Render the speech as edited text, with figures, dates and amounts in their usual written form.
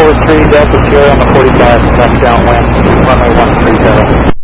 3 Delta Sierra on the 45 left downwind, runway 130.